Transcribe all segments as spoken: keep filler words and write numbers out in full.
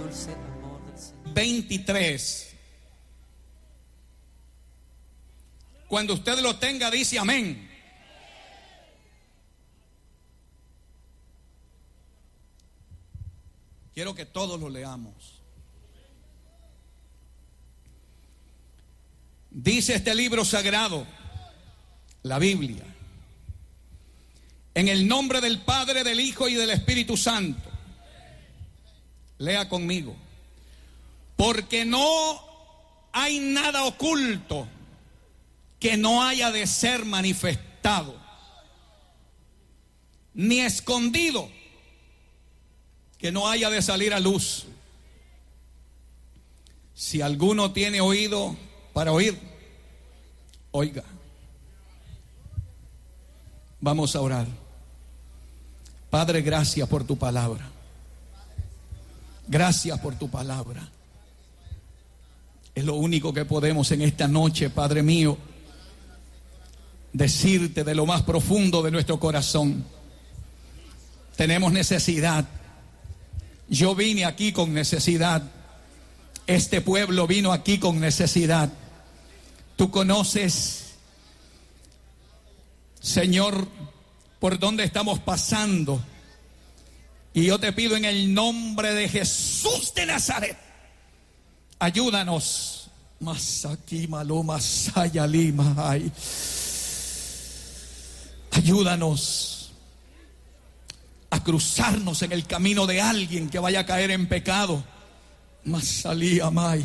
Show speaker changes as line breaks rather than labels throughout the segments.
veintitrés. Cuando usted lo tenga, dice amén. Quiero que todos lo leamos. Dice este libro sagrado, la Biblia: en el nombre del Padre, del Hijo y del Espíritu Santo. Lea conmigo. Porque no hay nada oculto que no haya de ser manifestado, ni escondido que no haya de salir a luz. Si alguno tiene oído para oír, oiga. Vamos a orar. Padre, gracias por tu palabra. Gracias por tu palabra. Es lo único que podemos en esta noche, Padre mío, decirte de lo más profundo de nuestro corazón. Tenemos necesidad. Yo vine aquí con necesidad. Este pueblo vino aquí con necesidad. Tú conoces, Señor, por dónde estamos pasando. Y yo te pido en el nombre de Jesús de Nazaret, ayúdanos. Masaki maloma sayalima ay. Ayúdanos a cruzarnos en el camino de alguien que vaya a caer en pecado. Masalía may.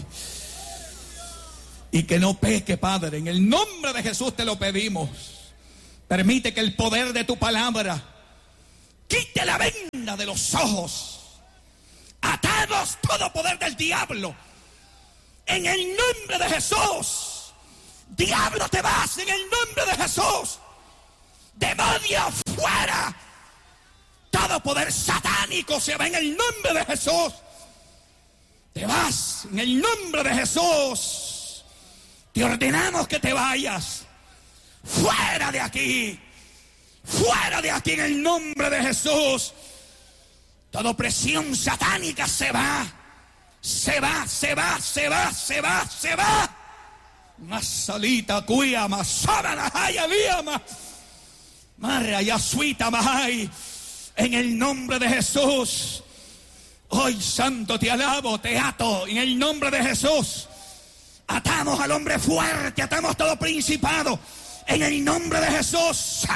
Y que no peque, Padre. En el nombre de Jesús te lo pedimos. Permite que el poder de tu palabra quite la venda de los ojos. Atamos todo poder del diablo. En el nombre de Jesús. Diablo, te vas en el nombre de Jesús. Demonio, fuera. Todo poder satánico se va en el nombre de Jesús. Te vas en el nombre de Jesús. Te ordenamos que te vayas. Fuera de aquí. Fuera de aquí en el nombre de Jesús. Toda opresión satánica se va. Se va, se va, se va, se va, se va. Masalita cuya masana la haya viama. Marra ya suita mahai. En el nombre de Jesús. Hoy, Santo, te alabo, te ato. En el nombre de Jesús. Atamos al hombre fuerte, atamos todo principado. En el nombre de Jesús.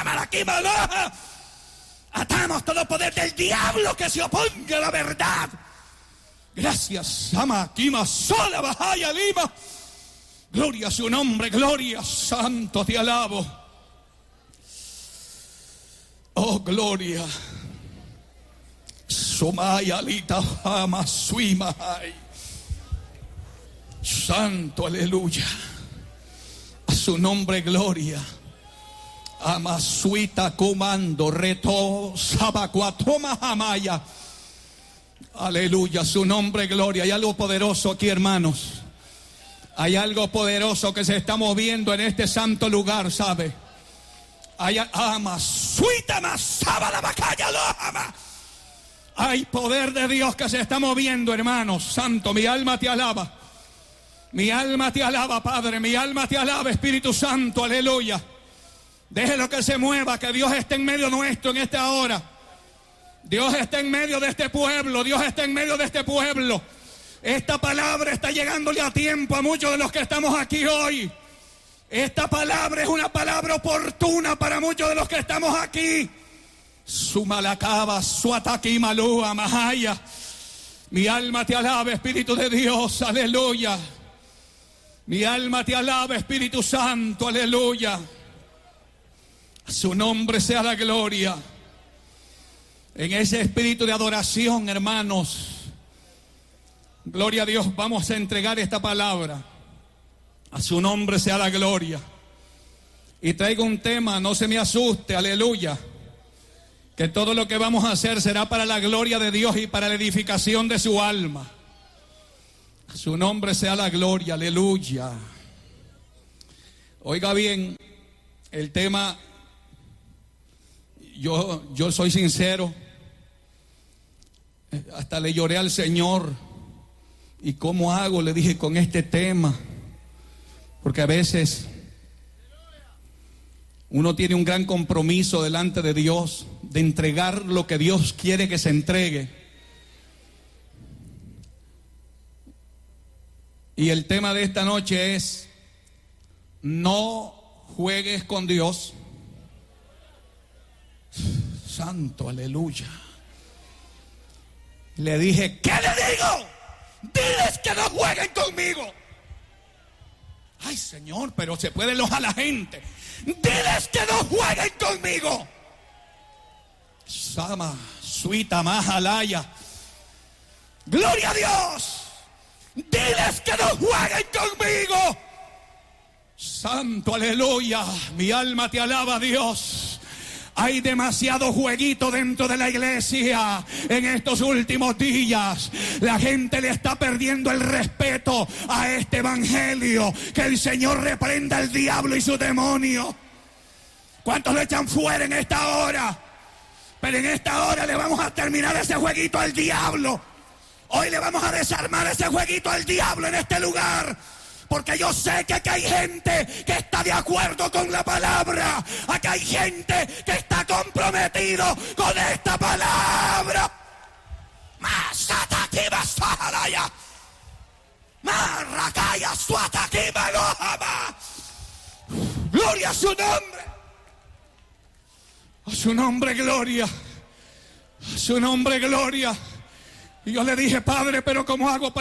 Atamos todo poder del diablo que se oponga a la verdad. Gracias, Ama, Kima, Sola, Bahaya, Lima. Gloria a su nombre, gloria, Santo, te alabo. Oh, gloria. Somaya, Lita, Ama, Suima. Santo, aleluya. A su nombre, gloria. Amasuita comando, reto, sabacuatoma, amaya. Aleluya, su nombre, gloria. Hay algo poderoso aquí, hermanos. Hay algo poderoso que se está moviendo en este santo lugar, ¿sabe? Hay amasuita, masaba la bacalla, lo ama. Hay poder de Dios que se está moviendo, hermanos. Santo, mi alma te alaba. Mi alma te alaba, Padre. Mi alma te alaba, Espíritu Santo. Aleluya. Déjelo que se mueva, que Dios esté en medio nuestro en esta hora. Dios está en medio de este pueblo. Dios está en medio de este pueblo. Esta palabra está llegándole a tiempo a muchos de los que estamos aquí hoy. Esta palabra es una palabra oportuna para muchos de los que estamos aquí. Su malacaba, su ataque y malúa, mahaya. Mi alma te alaba, Espíritu de Dios, aleluya. Mi alma te alaba, Espíritu Santo, aleluya. A su nombre sea la gloria. En ese espíritu de adoración, hermanos, gloria a Dios, vamos a entregar esta palabra. A su nombre sea la gloria. Y traigo un tema, no se me asuste, aleluya. Que todo lo que vamos a hacer será para la gloria de Dios y para la edificación de su alma. A su nombre sea la gloria, aleluya. Oiga bien, el tema, yo, yo soy sincero, hasta le lloré al Señor ¿Y cómo hago? Le dije, con este tema. Porque a veces uno tiene un gran compromiso delante de Dios de entregar lo que Dios quiere que se entregue. Y el tema de esta noche es: no juegues con Dios. Santo, aleluya. Le dije, ¿qué le digo? Diles que no jueguen conmigo. Ay, Señor, pero se puede enojar la gente. Diles que no jueguen conmigo. Sama, suita, majalaya. Gloria a Dios. Diles que no jueguen conmigo. Santo, aleluya. Mi alma te alaba, Dios. Hay demasiado jueguito dentro de la iglesia en estos últimos días. La gente le está perdiendo el respeto a este evangelio. Que el Señor reprenda al diablo y su demonio. ¿Cuántos lo echan fuera en esta hora? Pero en esta hora le vamos a terminar ese jueguito al diablo. Hoy le vamos a desarmar ese jueguito al diablo en este lugar. Porque yo sé que aquí hay gente que está de acuerdo con la palabra. Aquí hay gente que está comprometido con esta palabra. Masatakiba sahalaya. Marrakaya suatakiba lohama. Gloria a su nombre. A su nombre, gloria. A su nombre, gloria. Y yo le dije, Padre, pero ¿cómo hago para